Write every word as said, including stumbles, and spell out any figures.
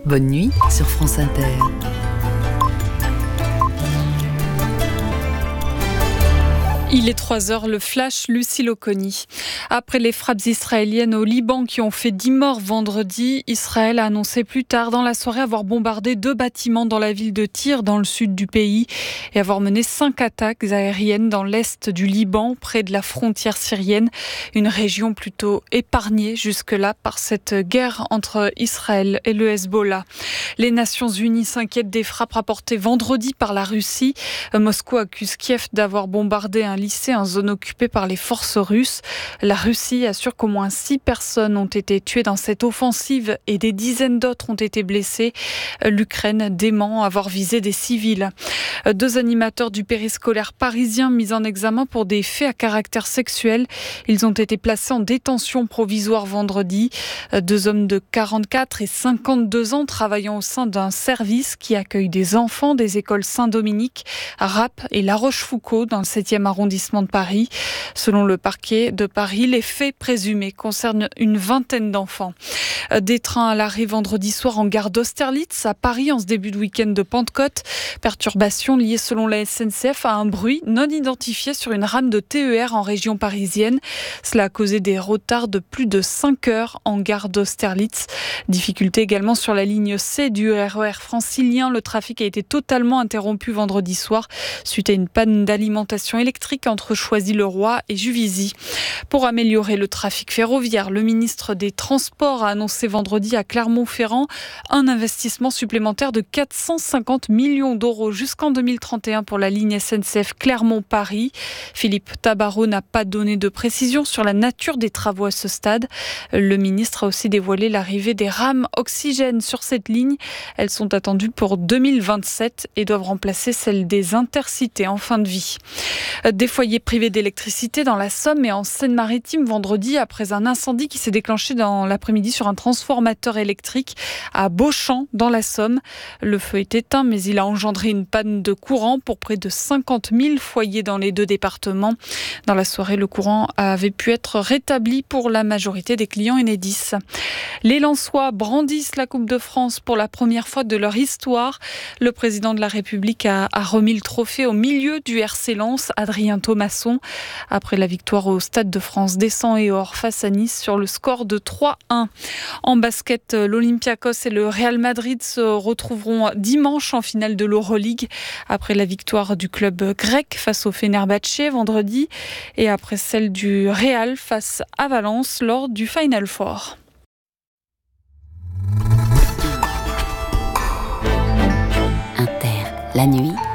Bonne nuit sur France Inter. Il est trois heures, le flash, Lucie Loconi. Après les frappes israéliennes au Liban qui ont fait dix morts vendredi, Israël a annoncé plus tard dans la soirée avoir bombardé deux bâtiments dans la ville de Tyr, dans le sud du pays, et avoir mené cinq attaques aériennes dans l'est du Liban, près de la frontière syrienne, une région plutôt épargnée jusque-là par cette guerre entre Israël et le Hezbollah. Les Nations Unies s'inquiètent des frappes rapportées vendredi par la Russie. Moscou accuse Kiev d'avoir bombardé un lycée en zone occupée par les forces russes. La Russie assure qu'au moins six personnes ont été tuées dans cette offensive et des dizaines d'autres ont été blessées. L'Ukraine dément avoir visé des civils. Deux animateurs du périscolaire parisien mis en examen pour des faits à caractère sexuel. Ils ont été placés en détention provisoire vendredi. Deux hommes de quarante-quatre et cinquante-deux ans travaillant au sein d'un service qui accueille des enfants des écoles Saint-Dominique, Rapp et La Rochefoucauld dans le septième arrondissement de Paris. Selon le parquet de Paris, les faits présumés concernent une vingtaine d'enfants. Des trains à l'arrêt vendredi soir en gare d'Austerlitz à Paris en ce début de week-end de Pentecôte. Perturbation liée selon la S N C F à un bruit non identifié sur une rame de T E R en région parisienne. Cela a causé des retards de plus de cinq heures en gare d'Austerlitz. Difficulté également sur la ligne C du R E R francilien. Le trafic a été totalement interrompu vendredi soir suite à une panne d'alimentation électrique entre Choisy-le-Roi et Juvisy. Pour améliorer le trafic ferroviaire, le ministre des Transports a annoncé vendredi à Clermont-Ferrand un investissement supplémentaire de quatre cent cinquante millions d'euros jusqu'en deux mille trente et un pour la ligne S N C F Clermont-Paris. Philippe Tabarot n'a pas donné de précision sur la nature des travaux à ce stade. Le ministre a aussi dévoilé l'arrivée des rames oxygène sur cette ligne. Elles sont attendues pour deux mille vingt-sept et doivent remplacer celles des intercités en fin de vie. Des foyers privés d'électricité dans la Somme et en Seine-Maritime vendredi après un incendie qui s'est déclenché dans l'après-midi sur un transformateur électrique à Beauchamp dans la Somme. Le feu est éteint mais il a engendré une panne de courant pour près de cinquante mille foyers dans les deux départements. Dans la soirée, le courant avait pu être rétabli pour la majorité des clients Enedis. Les Lensois brandissent la Coupe de France pour la première fois de leur histoire. Le président de la République a, a remis le trophée au milieu du R C Lens, Adrien Thomasson, après la victoire au Stade de France des Cent et Or face à Nice sur le score de trois un. En basket, l'Olympiakos et le Real Madrid se retrouveront dimanche en finale de l'Euroleague après la victoire du club grec face au Fenerbahçe vendredi et après celle du Real face à Valence lors du Final Four. Inter, la nuit.